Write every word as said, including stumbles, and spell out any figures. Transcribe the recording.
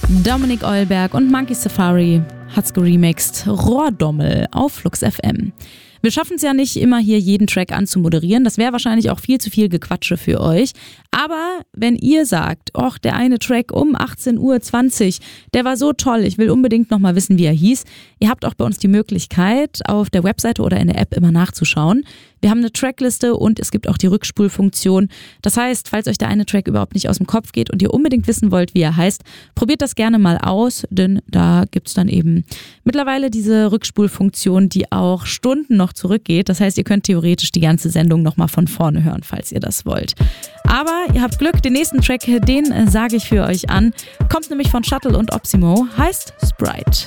Dominik Eulberg und Monkey Safari hat's geremixed. Rohrdommel auf Flux F M. Wir schaffen es ja nicht immer hier jeden Track anzumoderieren. Das wäre wahrscheinlich auch viel zu viel Gequatsche für euch. Aber wenn ihr sagt, och, der eine Track um achtzehn Uhr zwanzig, der war so toll, ich will unbedingt nochmal wissen, wie er hieß. Ihr habt auch bei uns die Möglichkeit, auf der Webseite oder in der App immer nachzuschauen. Wir haben eine Trackliste und es gibt auch die Rückspulfunktion. Das heißt, falls euch der eine Track überhaupt nicht aus dem Kopf geht und ihr unbedingt wissen wollt, wie er heißt, probiert das gerne mal aus, denn da gibt's dann eben mittlerweile diese Rückspulfunktion, die auch Stunden noch zurückgeht. Das heißt, ihr könnt theoretisch die ganze Sendung nochmal von vorne hören, falls ihr das wollt. Aber ihr habt Glück, den nächsten Track, den äh, sage ich für euch an. Kommt nämlich von Shuttle und Opsimo, heißt Sprite.